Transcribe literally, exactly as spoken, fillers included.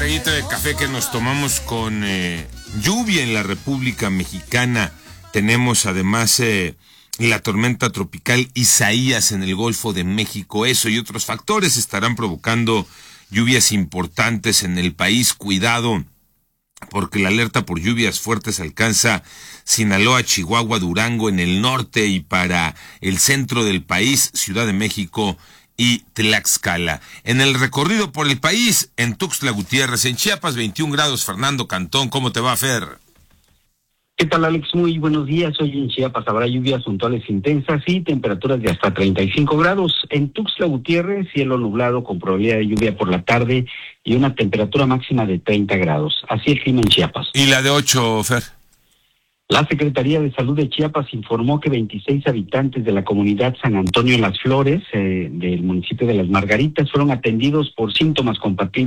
traguito de café que nos tomamos con eh, lluvia en la República Mexicana. Tenemos además eh, la tormenta tropical Isaías en el Golfo de México. Eso y otros factores estarán provocando lluvias importantes en el país. Cuidado, porque la alerta por lluvias fuertes alcanza Sinaloa, Chihuahua, Durango en el norte y para el centro del país, Ciudad de México y Tlaxcala. En el recorrido por el país, en Tuxtla Gutiérrez, en Chiapas, veintiún grados. Fernando Cantón, ¿cómo te va, Fer? ¿Qué tal, Alex? Muy buenos días. Hoy en Chiapas habrá lluvias puntuales intensas y temperaturas de hasta treinta y cinco grados. En Tuxtla Gutiérrez, cielo nublado con probabilidad de lluvia por la tarde y una temperatura máxima de treinta grados. Así el clima en Chiapas. ¿Y la de ocho, Fer? La Secretaría de Salud de Chiapas informó que veintiséis habitantes de la comunidad San Antonio en Las Flores, eh, del municipio de Las Margaritas, fueron atendidos por síntomas compatibles